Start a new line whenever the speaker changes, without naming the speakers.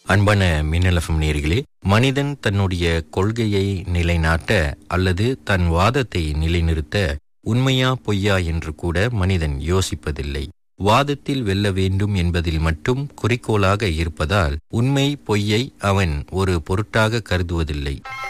அன்பான மின்னல் எஃப்எம் நேயர்களே, மனிதன் தன்னுடைய கொள்கையை நிலைநாட்ட அல்லது தன் வாதத்தை நிலைநிறுத்த உண்மையா பொய்யா என்று கூட மனிதன் யோசிப்பதில்லை. வாதத்தில் வெல்ல வேண்டும் என்பதில் மட்டும் குறிக்கோளாக இருப்பதால் உண்மை பொய்யை அவன் ஒரு பொருட்டாக கருதுவதில்லை.